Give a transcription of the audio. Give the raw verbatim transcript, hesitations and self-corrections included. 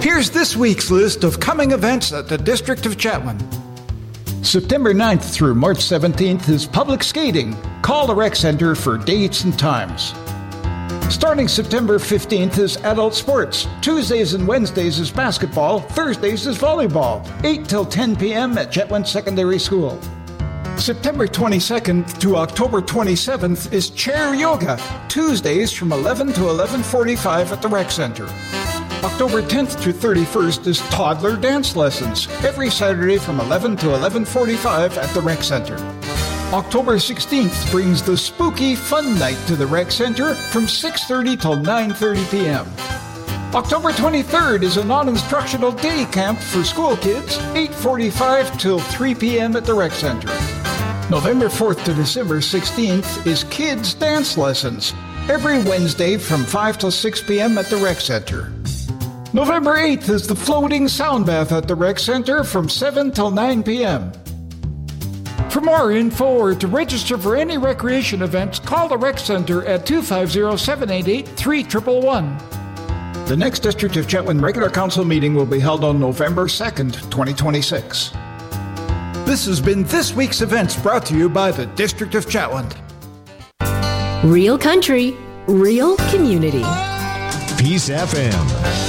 Here's this week's list of coming events at the District of Chetwynd. September ninth through March seventeenth is public skating. Call the rec center for dates and times. Starting September fifteenth is adult sports. Tuesdays and Wednesdays is basketball. Thursdays is volleyball. eight till ten p.m. at Chetwynd Secondary School. September twenty-second to October twenty-seventh is chair yoga. Tuesdays from eleven to eleven forty-five at the rec center. October tenth to thirty-first is toddler dance lessons, every Saturday from eleven to eleven forty-five at the rec center. October sixteenth brings the Spooky Fun Night to the rec center from six thirty till nine thirty p.m. October twenty-third is a non-instructional day camp for school kids, eight forty-five till three p.m. at the rec center. November fourth to December sixteenth is kids dance lessons, every Wednesday from five till six p.m. at the rec center. November eighth is the floating sound bath at the rec center from seven till nine p.m. For more info or to register for any recreation events, call the rec center at two five zero, seven eight eight, three one one one. The next District of Chetwynd regular council meeting will be held on November second, twenty twenty-six. This has been this week's events brought to you by the District of Chetwynd. Real country, real community. Peace F M.